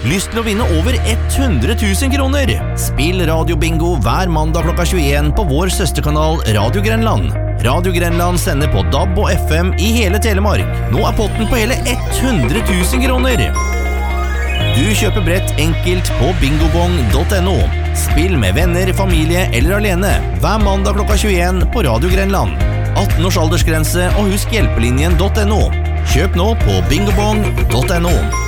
lyst til å vinne over 100 000 kroner? Spill radiobingo hver mandag klokka 21 på vår søsterkanal Radio Grenland. Radio Grenland sender på DAB og FM i hele Telemark. Nå er potten på hele 100 000 kroner. Du kjøper brett enkelt på bingobong.no. Spill med venner, familie eller alene hver mandag klokka 21 på Radio Grenland. 18 års aldersgrense og husk hjelpelinjen.no. Kjøp nå på bingobong.no.